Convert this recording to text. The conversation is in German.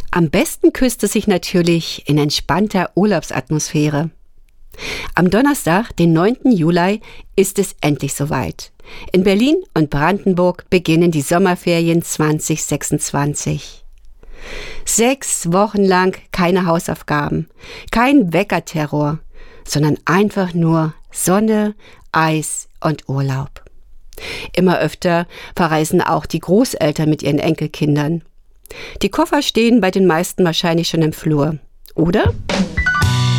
Am besten küsst es sich natürlich in entspannter Urlaubsatmosphäre. Am Donnerstag, den 9. Juli, ist es endlich soweit. In Berlin und Brandenburg beginnen die Sommerferien 2026. 6 Wochen lang keine Hausaufgaben, kein Weckerterror, sondern einfach nur Sonne, Eis und Urlaub. Immer öfter verreisen auch die Großeltern mit ihren Enkelkindern. Die Koffer stehen bei den meisten wahrscheinlich schon im Flur, oder?